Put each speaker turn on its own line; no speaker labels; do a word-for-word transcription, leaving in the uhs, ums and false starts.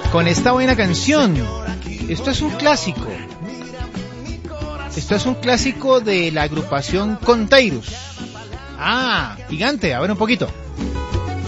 con esta buena canción. Esto es un clásico. Esto es un clásico de la agrupación Contairus. Ah, gigante, a ver un poquito.